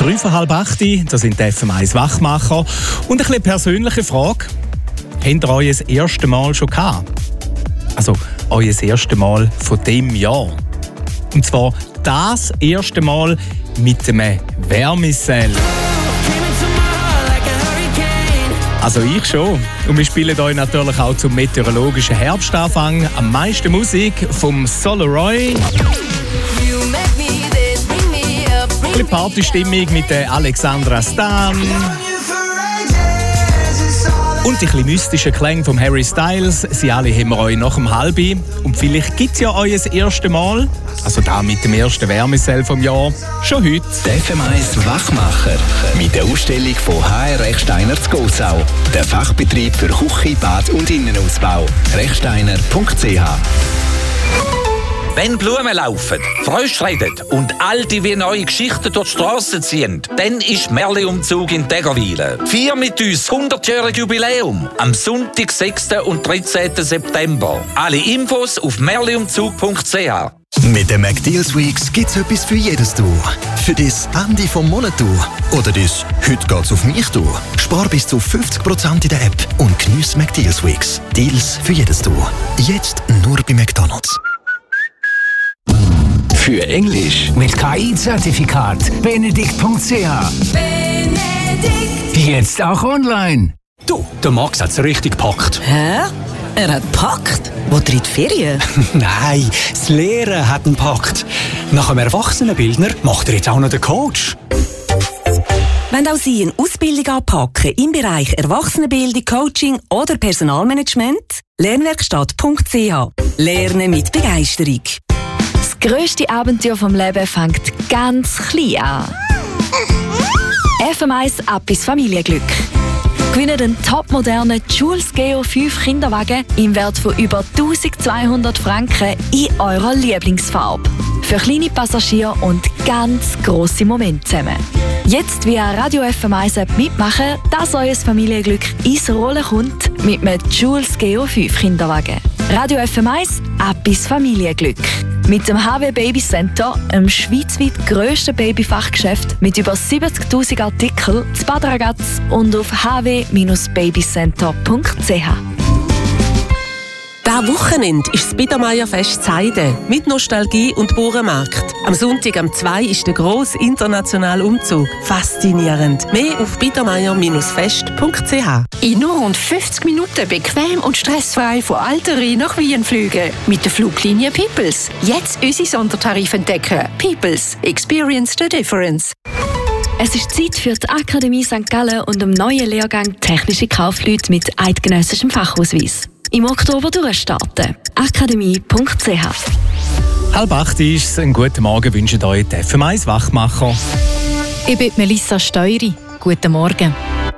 3 vor halb 8, das sind die FM1 Wachmacher. Und eine bisschen persönliche Frage. Habt ihr euer das erste Mal schon gehabt? Also, euer das erste Mal von diesem Jahr. Und zwar das erste Mal mit einem Wärmesell. Also ich schon. Und wir spielen euch natürlich auch zum meteorologischen Herbstanfang am meisten Musik vom Solaroy. Ein bisschen Partystimmung mit der Alexandra Stan. Und die ein mystischen Klänge von Harry Styles. Sie alle haben wir euch nach dem Halbi. Und vielleicht gibt es ja euch das erste Mal, also da mit dem ersten Wärmesell vom Jahr, schon heute. Der FM1 Wachmacher mit der Ausstellung von HR Rechsteiner zu Gossau. Der Fachbetrieb für Küche, Bad und Innenausbau. rechsteiner.ch. Wenn Blumen laufen, Frösche reden und alte wie neue Geschichten durch die Strassen ziehen, dann ist Märli-Umzug in Tägerwilen. Feier mit uns 100-jähriges Jubiläum am Sonntag, 6. und 13. September. Alle Infos auf märliumzug.ch. Mit den McDeals Weeks gibt's etwas für jedes Du. Für das Ende vom Monat Du. Oder das «Heute geht's auf mich Du». Spar bis zu 50% in der App und geniesse McDeals Weeks. Deals für jedes Du. Jetzt nur bei McDonald's. Für Englisch mit KI-Zertifikat benedikt.ch. Benedikt. Jetzt auch online. Du, der Max hat's richtig gepackt. Hä? Er hat gepackt? Wo in die Ferien? Nein, das Lehren hat ihn gepackt. Nach dem Erwachsenenbildner macht er jetzt auch noch den Coach. Wenn auch Sie eine Ausbildung anpacken im Bereich Erwachsenenbildung, Coaching oder Personalmanagement, lernwerkstatt.ch. Lernen mit Begeisterung. Das grösste Abenteuer vom Leben fängt ganz klein an. FM1 Appis Familienglück. Gewinnen den topmodernen Jules Geo 5 Kinderwagen im Wert von über 1200 Franken in eurer Lieblingsfarbe. Für kleine Passagiere und ganz grosse Momente zusammen. Jetzt via Radio FM1 App mitmachen, dass euer Familienglück ins Rollen kommt mit einem Jules Geo 5 Kinderwagen. Radio FM1 Appis Familienglück. Mit dem HW Baby Center, einem schweizweit grössten Babyfachgeschäft mit über 70'000 Artikeln, zu Bad Ragaz und auf hw-babycenter.ch. Dieses Wochenende ist das Biedermeierfest Seide mit Nostalgie und Bauernmarkt. Am Sonntag, am 2. ist der grosse internationale Umzug. Faszinierend. Mehr auf biedermeier-fest.ch. In nur rund 50 Minuten bequem und stressfrei von Alteri nach Wien fliegen. Mit der Fluglinie Peoples. Jetzt unsere Sondertarife entdecken. Peoples. Experience the difference. Es ist Zeit für die Akademie St. Gallen und dem neuen Lehrgang Technische Kaufleute mit eidgenössischem Fachausweis. Im Oktober durchstarten. akademie.ch. 7:30 ist es. Einen guten Morgen wünschen euch die FM1 Wachmacher. Ich bin Melissa Steury. Guten Morgen.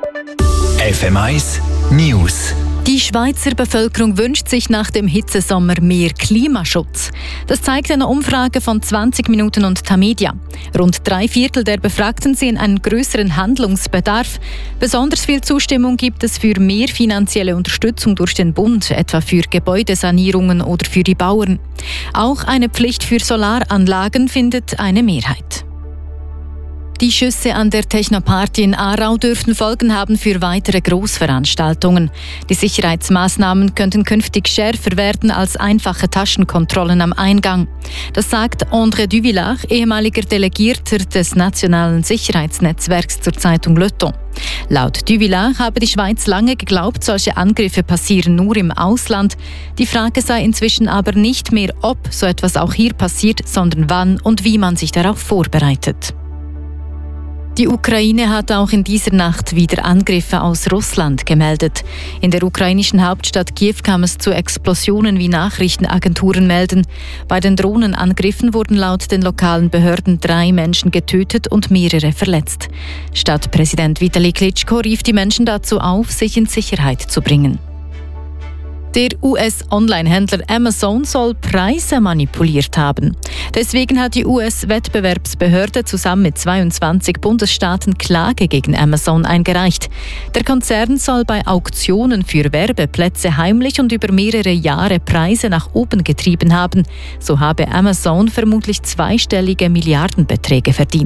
FM1 News. Die Schweizer Bevölkerung wünscht sich nach dem Hitzesommer mehr Klimaschutz. Das zeigt eine Umfrage von 20 Minuten und Tamedia. Rund 3/4 der Befragten sehen einen größeren Handlungsbedarf. Besonders viel Zustimmung gibt es für mehr finanzielle Unterstützung durch den Bund, etwa für Gebäudesanierungen oder für die Bauern. Auch eine Pflicht für Solaranlagen findet eine Mehrheit. Die Schüsse an der Technoparty in Aarau dürften Folgen haben für weitere Großveranstaltungen. Die Sicherheitsmaßnahmen könnten künftig schärfer werden als einfache Taschenkontrollen am Eingang. Das sagt André Duvillard, ehemaliger Delegierter des Nationalen Sicherheitsnetzwerks zur Zeitung Le Temps. Laut Duvillard habe die Schweiz lange geglaubt, solche Angriffe passieren nur im Ausland. Die Frage sei inzwischen aber nicht mehr, ob so etwas auch hier passiert, sondern wann und wie man sich darauf vorbereitet. Die Ukraine hat auch in dieser Nacht wieder Angriffe aus Russland gemeldet. In der ukrainischen Hauptstadt Kiew kam es zu Explosionen, wie Nachrichtenagenturen melden. Bei den Drohnenangriffen wurden laut den lokalen Behörden 3 Menschen getötet und mehrere verletzt. Stadtpräsident Vitali Klitschko rief die Menschen dazu auf, sich in Sicherheit zu bringen. Der US-Online-Händler Amazon soll Preise manipuliert haben. Deswegen hat die US-Wettbewerbsbehörde zusammen mit 22 Bundesstaaten Klage gegen Amazon eingereicht. Der Konzern soll bei Auktionen für Werbeplätze heimlich und über mehrere Jahre Preise nach oben getrieben haben. So habe Amazon vermutlich zweistellige Milliardenbeträge verdient.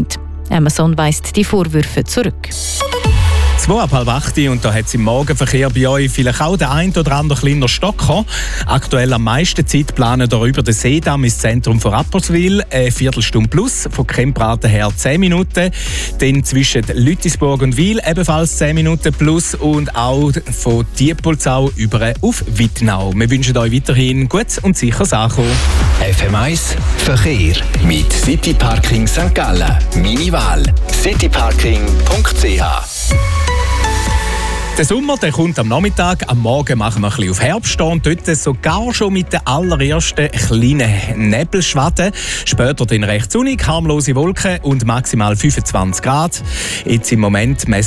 Amazon weist die Vorwürfe zurück. 7:30 und da hat es im Morgenverkehr bei euch vielleicht auch der ein oder andere kleiner Stock gekommen. Aktuell am meisten Zeit planen wir über den Seedamm ins Zentrum von Rapperswil, eine Viertelstunde plus, von Kempraten her 10 Minuten. Dann zwischen Lüttisburg und Wil ebenfalls 10 Minuten plus und auch von Diepolzau über auf Wittenau. Wir wünschen euch weiterhin gutes und sicheres Ankommen. FM1 Verkehr mit City Parking St. Gallen. Meine Wahl cityparking.ch. Der Sommer der kommt am Nachmittag, am Morgen machen wir ein bisschen auf Herbst und dort sogar schon mit den allerersten kleinen Nebelschwaden. Später dann recht sonnig, harmlose Wolken und maximal 25 Grad. Jetzt im Moment